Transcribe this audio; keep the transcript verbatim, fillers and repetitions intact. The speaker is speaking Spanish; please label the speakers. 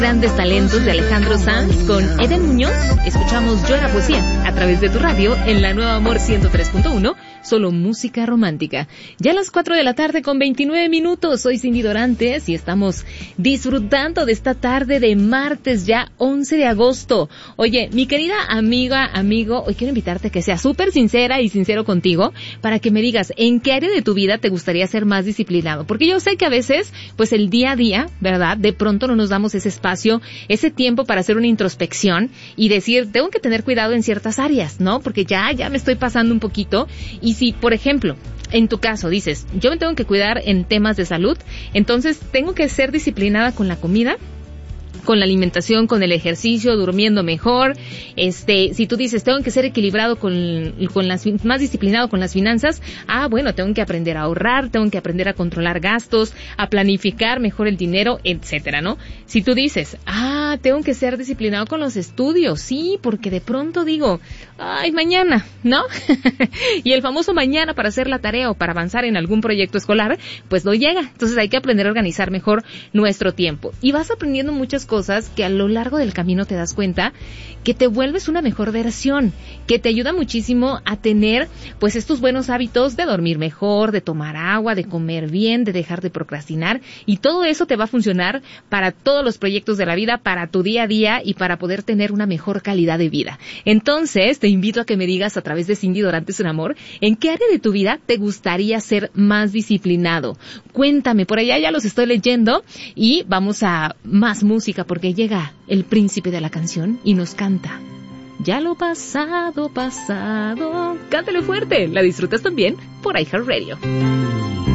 Speaker 1: Grandes talentos de Alejandro Sanz con Eden Muñoz. Escuchamos Yo era poesía a través de tu radio en la Nueva Amor ciento tres punto uno, solo música romántica. Ya a las cuatro de la tarde con veintinueve minutos, soy Cindy Dorantes y estamos disfrutando de esta tarde de martes ya once de agosto. Oye, mi querida amiga, amigo, hoy quiero invitarte a que seas súper sincera y sincero contigo para que me digas en qué área de tu vida te gustaría ser más disciplinado. Porque yo sé que a veces, pues el día a día, ¿verdad? De pronto no nos damos ese espacio, ese tiempo para hacer una introspección y decir, tengo que tener cuidado en ciertas áreas, ¿no? Porque ya, ya me estoy pasando un poquito. Y si, por ejemplo, en tu caso dices, yo me tengo que cuidar en temas de salud, entonces tengo que ser disciplinada con la comida, con la alimentación, con el ejercicio, durmiendo mejor. Este, si tú dices, tengo que ser equilibrado con, con las, más disciplinado con las finanzas, ah, bueno, tengo que aprender a ahorrar, tengo que aprender a controlar gastos, a planificar mejor el dinero, etcétera, ¿no? Si tú dices, ah, tengo que ser disciplinado con los estudios, sí, porque de pronto digo, ay, mañana, ¿no? Y el famoso mañana para hacer la tarea o para avanzar en algún proyecto escolar, pues no llega. Entonces hay que aprender a organizar mejor nuestro tiempo. Y vas aprendiendo muchas cosas que a lo largo del camino te das cuenta que te vuelves una mejor versión, que te ayuda muchísimo a tener pues estos buenos hábitos de dormir mejor, de tomar agua, de comer bien, de dejar de procrastinar, y todo eso te va a funcionar para todos los proyectos de la vida, para tu día a día y para poder tener una mejor calidad de vida. Entonces te invito a que me digas a través de Cindy Dorantes un amor, ¿en qué área de tu vida te gustaría ser más disciplinado? Cuéntame, por allá ya los estoy leyendo y vamos a más música porque llega el príncipe de la canción y nos canta. Ya lo pasado, pasado. Cántale fuerte. La disfrutas también por iHeartRadio.